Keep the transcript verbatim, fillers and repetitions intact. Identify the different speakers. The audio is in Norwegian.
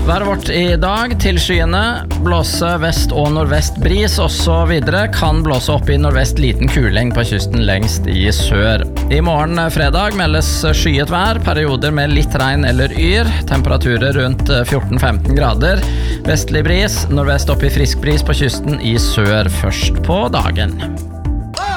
Speaker 1: Været vårt i dag til skyene, blåse vest og nordvest bris og så videre, kan blåse opp i nordvest liten kuling på kysten lengst i sør. I morgen fredag meldes skyet vær, perioder med litt regn eller yr, temperaturer rundt fjorten til femten grader, vestlig bris, nordvest opp i frisk bris på kysten i sør først på dagen.